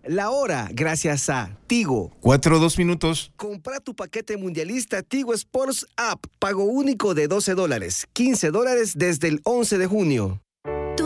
La hora, gracias a Tigo. 4:02. Compra tu paquete mundialista Tigo Sports App. Pago único de $12. $15 desde el 11 de junio.